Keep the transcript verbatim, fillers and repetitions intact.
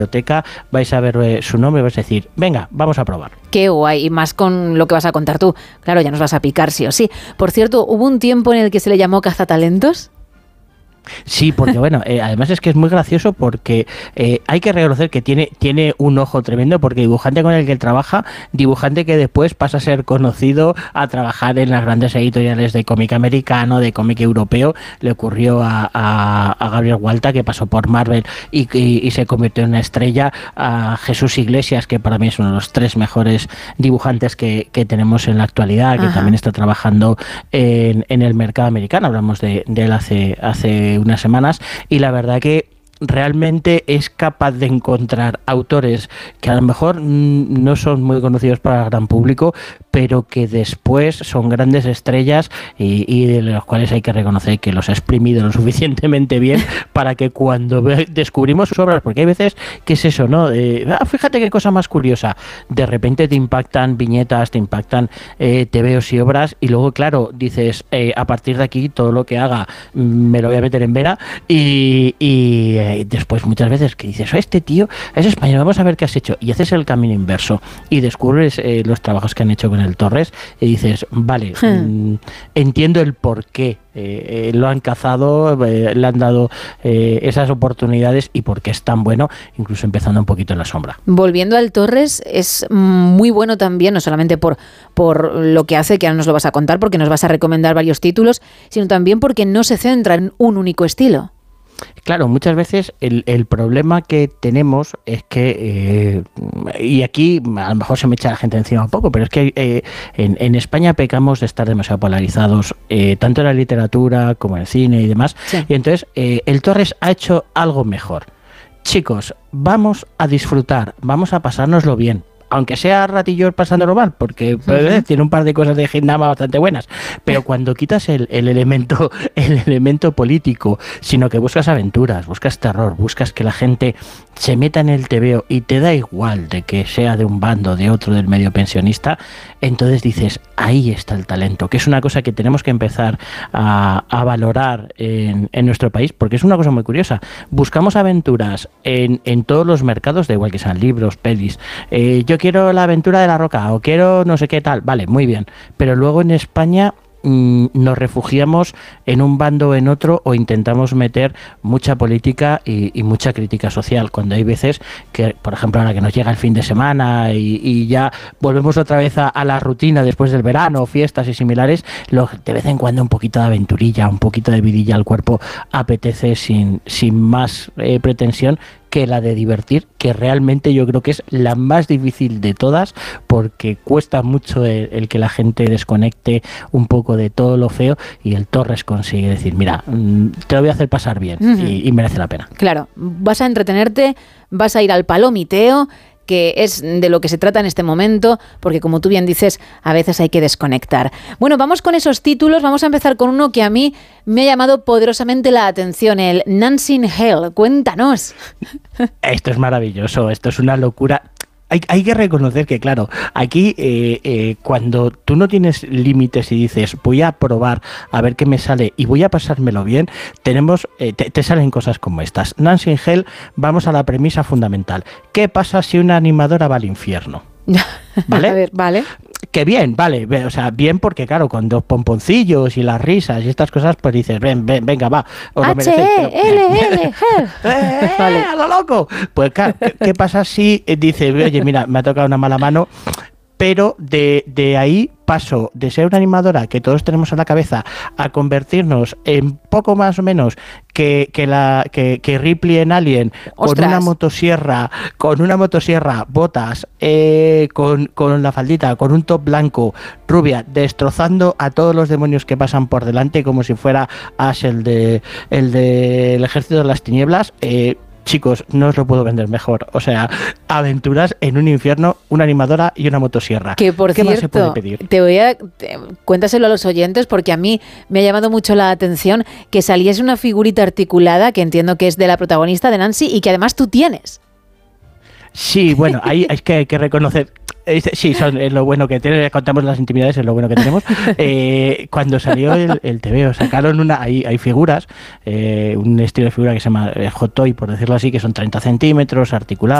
biblioteca, vais a ver eh, su nombre y vais a decir, venga, vamos a probar. Qué guay, y más con lo que vas a contar tú. Claro, ya nos vas a picar sí o sí. Por cierto, ¿hubo un tiempo en el que se le llamó cazatalentos? Sí, porque bueno, eh, además es que es muy gracioso porque eh, hay que reconocer que tiene, tiene un ojo tremendo, porque dibujante con el que él trabaja, dibujante que después pasa a ser conocido a trabajar en las grandes editoriales de cómic americano, de cómic europeo. Le ocurrió a, a, a Gabriel Walta, que pasó por Marvel y, y, y se convirtió en una estrella, a Jesús Iglesias, que para mí es uno de los tres mejores dibujantes que, que tenemos en la actualidad, que Ajá. también está trabajando en, en el mercado americano. Hablamos de, de él hace, hace unas semanas, y la verdad que realmente es capaz de encontrar autores que a lo mejor no son muy conocidos para el gran público, pero que después son grandes estrellas y, y de los cuales hay que reconocer que los ha exprimido lo suficientemente bien para que cuando ve, descubrimos sus obras, porque hay veces que es eso, ¿no? Eh, ah, fíjate qué cosa más curiosa, de repente te impactan viñetas, te impactan eh, tebeos y obras, y luego claro, dices, eh, a partir de aquí todo lo que haga me lo voy a meter en vena, y, y eh, después muchas veces que dices, oh, este tío es español, vamos a ver qué has hecho, y haces el camino inverso y descubres eh, los trabajos que han hecho con el Torres y dices, vale, hmm. mmm, entiendo el por qué eh, eh, lo han cazado, eh, le han dado eh, esas oportunidades y por qué es tan bueno, incluso empezando un poquito en la sombra. Volviendo al Torres, es muy bueno también, no solamente por, por lo que hace, que ahora nos lo vas a contar porque nos vas a recomendar varios títulos, sino también porque no se centra en un único estilo. Claro, muchas veces el, el problema que tenemos es que, eh, y aquí a lo mejor se me echa la gente encima un poco, pero es que eh, en, en España pecamos de estar demasiado polarizados, eh, tanto en la literatura como en el cine y demás, sí. Y entonces eh, el Torres ha hecho algo mejor. Chicos, vamos a disfrutar, vamos a pasárnoslo bien. Aunque sea ratillos pasándolo mal, porque uh-huh. tiene un par de cosas de Gindama bastante buenas, pero cuando quitas el, el elemento el elemento político, sino que buscas aventuras, buscas terror, buscas que la gente se meta en el tebeo y te da igual de que sea de un bando, de otro, del medio pensionista, entonces dices, ahí está el talento, que es una cosa que tenemos que empezar a, a valorar en, en nuestro país, porque es una cosa muy curiosa. Buscamos aventuras en, en todos los mercados, da igual que sean libros, pelis, eh, yo quiero la aventura de la roca o quiero no sé qué tal, vale, muy bien, pero luego en España mmm, nos refugiamos en un bando o en otro, o intentamos meter mucha política y, y mucha crítica social, cuando hay veces que, por ejemplo, ahora que nos llega el fin de semana y, y ya volvemos otra vez a, a la rutina después del verano, fiestas y similares, lo, de vez en cuando un poquito de aventurilla, un poquito de vidilla al cuerpo apetece sin, sin más eh, pretensión que la de divertir, que realmente yo creo que es la más difícil de todas, porque cuesta mucho el, el que la gente desconecte un poco de todo lo feo, y el Torres consigue decir, mira, te lo voy a hacer pasar bien, uh-huh. y, y merece la pena. Claro, vas a entretenerte, vas a ir al palomiteo, que es de lo que se trata en este momento, porque como tú bien dices, a veces hay que desconectar. Bueno, vamos con esos títulos, vamos a empezar con uno que a mí me ha llamado poderosamente la atención, el Nancy in Hell. Cuéntanos. Esto es maravilloso, esto es una locura. Hay, hay que reconocer que, claro, aquí eh, eh, cuando tú no tienes límites y dices voy a probar a ver qué me sale y voy a pasármelo bien, tenemos eh, te, te salen cosas como estas. Nancy in Hell, vamos a la premisa fundamental. ¿Qué pasa si una animadora va al infierno? ¿Vale? A ver, vale. Que bien, vale, o sea, bien porque claro, con dos pomponcillos y las risas y estas cosas, pues dices, ven, ven, venga, va, os lo merecéis. H E L L ¡Eh, vale. ¡A lo loco! Pues claro, ¿qué, qué pasa si dice, oye, mira, me ha tocado una mala mano, pero de, de ahí paso de ser una animadora que todos tenemos en la cabeza a convertirnos en poco más o menos que, que, la, que, que Ripley en Alien, ¡ostras!, con una motosierra, con una motosierra, botas, eh, con, con la faldita, con un top blanco, rubia, destrozando a todos los demonios que pasan por delante como si fuera Ash, el de el del Ejército de las Tinieblas. eh, Chicos, no os lo puedo vender mejor. O sea, aventuras en un infierno, una animadora y una motosierra. Que por ¿Qué cierto, más se puede pedir? Te voy a te, cuéntaselo a los oyentes, porque a mí me ha llamado mucho la atención que saliese una figurita articulada que entiendo que es de la protagonista, de Nancy, y que además tú tienes. Sí, bueno, ahí es que hay que reconocer. Sí, son, es lo bueno que tiene, contamos las intimidades, es lo bueno que tenemos. Eh, cuando salió el, el tebeo, sacaron una, hay, hay figuras, eh, un estilo de figura que se llama hot toy, por decirlo así, que son treinta centímetros, articuladas.